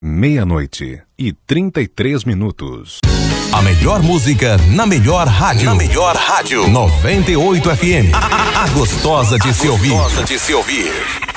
meia-noite e 33 minutos. A melhor música na melhor rádio. 98 FM. A gostosa de se ouvir.